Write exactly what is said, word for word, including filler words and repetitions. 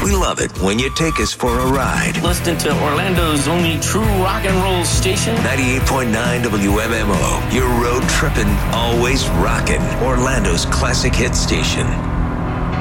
We love it when you take us for a ride. Listen to Orlando's only true rock and roll station. ninety-eight point nine W M M O. You're road tripping, always rocking. Orlando's classic hit station.